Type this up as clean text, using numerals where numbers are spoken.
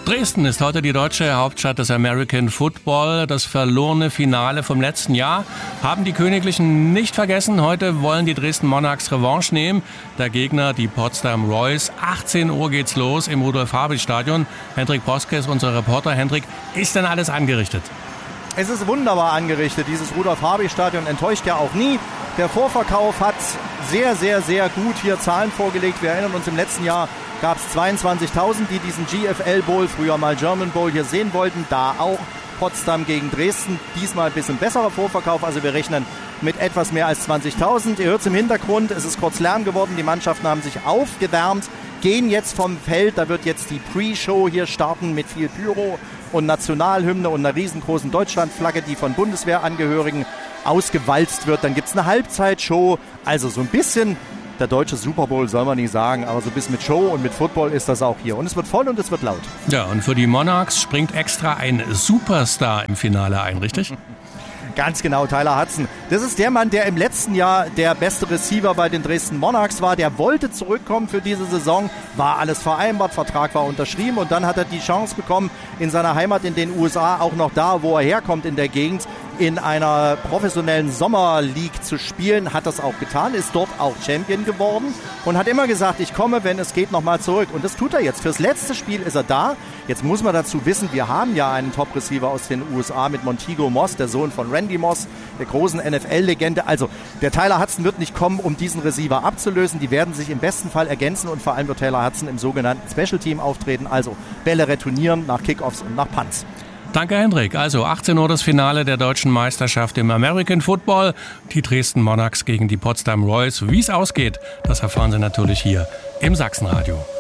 Dresden ist heute die deutsche Hauptstadt des American Football. Das verlorene Finale vom letzten Jahr haben die Königlichen nicht vergessen. Heute wollen die Dresden Monarchs Revanche nehmen. Der Gegner, die Potsdam Royals. 18 Uhr geht's los im Rudolf-Habich-Stadion. Hendrik Proske ist unser Reporter. Hendrik, ist denn alles angerichtet? Es ist wunderbar angerichtet. Dieses Rudolf-Habich-Stadion enttäuscht ja auch nie. Der Vorverkauf hat sehr, sehr, sehr gut hier Zahlen vorgelegt. Wir erinnern uns, im letzten Jahr gab es 22.000, die diesen GFL Bowl, früher mal German Bowl, hier sehen wollten. Da auch Potsdam gegen Dresden. Diesmal ein bisschen besserer Vorverkauf. Also wir rechnen mit etwas mehr als 20.000. Ihr hört es im Hintergrund. Es ist kurz Lärm geworden. Die Mannschaften haben sich aufgewärmt, gehen jetzt vom Feld. Da wird jetzt die Pre-Show hier starten mit viel Pyro und Nationalhymne und einer riesengroßen Deutschlandflagge, die von Bundeswehrangehörigen ausgewalzt wird. Dann gibt es eine Halbzeitshow. Also so ein bisschen der deutsche Super Bowl, soll man nicht sagen, aber so ein bisschen mit Show und mit Football ist das auch hier. Und es wird voll und es wird laut. Ja, und für die Monarchs springt extra ein Superstar im Finale ein, richtig? Ganz genau, Tyler Hudson. Das ist der Mann, der im letzten Jahr der beste Receiver bei den Dresden Monarchs war. Der wollte zurückkommen für diese Saison, war alles vereinbart, Vertrag war unterschrieben und dann hat er die Chance bekommen, in seiner Heimat in den USA, auch noch da, wo er herkommt in der Gegend, in einer professionellen Sommerleague zu spielen, hat das auch getan, ist dort auch Champion geworden und hat immer gesagt, ich komme, wenn es geht, nochmal zurück. Und das tut er jetzt. Fürs letzte Spiel ist er da. Jetzt muss man dazu wissen, wir haben ja einen Top-Receiver aus den USA mit Montego Moss, der Sohn von Randy Moss, der großen NFL-Legende. Also der Tyler Hudson wird nicht kommen, um diesen Receiver abzulösen. Die werden sich im besten Fall ergänzen und vor allem wird Tyler Hudson im sogenannten Special Team auftreten, also Bälle retournieren nach Kickoffs und nach Punts. Danke, Hendrik. Also 18 Uhr das Finale der deutschen Meisterschaft im American Football. Die Dresden Monarchs gegen die Potsdam Royals. Wie es ausgeht, das erfahren Sie natürlich hier im Sachsenradio.